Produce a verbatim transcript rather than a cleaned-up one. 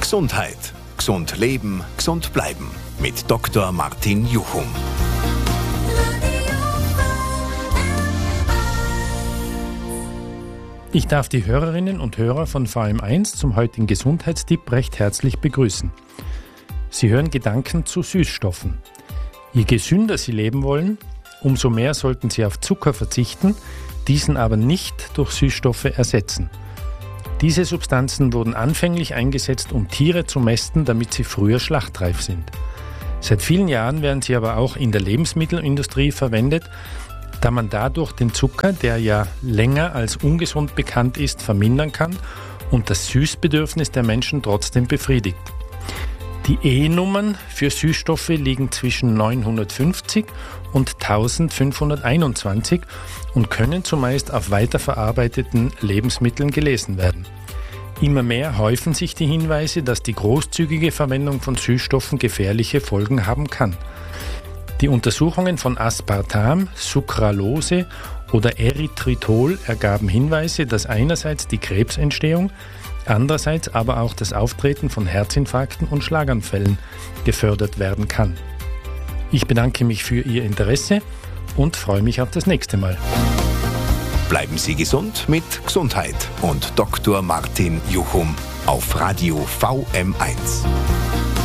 Gesundheit. Gesund leben, gesund bleiben. Mit Doktor Martin Juchum. Ich darf die Hörerinnen und Hörer von V M eins zum heutigen Gesundheitstipp recht herzlich begrüßen. Sie hören Gedanken zu Süßstoffen. Je gesünder Sie leben wollen, umso mehr sollten Sie auf Zucker verzichten, diesen aber nicht durch Süßstoffe ersetzen. Diese Substanzen wurden anfänglich eingesetzt, um Tiere zu mästen, damit sie früher schlachtreif sind. Seit vielen Jahren werden sie aber auch in der Lebensmittelindustrie verwendet, da man dadurch den Zucker, der ja länger als ungesund bekannt ist, vermindern kann und das Süßbedürfnis der Menschen trotzdem befriedigt. Die E-Nummern für Süßstoffe liegen zwischen neunhundertfünfzig und eintausendfünfhunderteinundzwanzig und können zumeist auf weiterverarbeiteten Lebensmitteln gelesen werden. Immer mehr häufen sich die Hinweise, dass die großzügige Verwendung von Süßstoffen gefährliche Folgen haben kann. Die Untersuchungen von Aspartam, Sucralose oder Erythritol ergaben Hinweise, dass einerseits die Krebsentstehung, andererseits aber auch das Auftreten von Herzinfarkten und Schlaganfällen gefördert werden kann. Ich bedanke mich für Ihr Interesse und freue mich auf das nächste Mal. Bleiben Sie gesund mit Gesundheit und Doktor Martin Juchum auf Radio V M eins.